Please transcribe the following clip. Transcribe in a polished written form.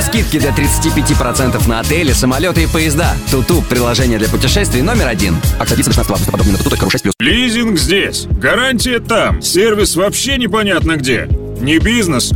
Скидки до 35% на отели, самолеты и поезда. Туту – приложение для путешествий номер 1. Акция длится 16 августа. Подробнее на tutu.ru6+. Лизинг здесь. Гарантия там. Сервис вообще непонятно где. Не бизнес,